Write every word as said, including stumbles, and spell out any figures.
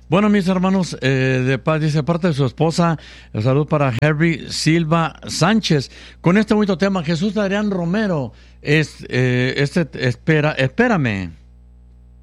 Bueno, mis hermanos, eh, de paz, dice parte de su esposa, salud para Henry Silva Sánchez. Con este bonito tema, Jesús Adrián Romero, es, eh, este, espera, espérame.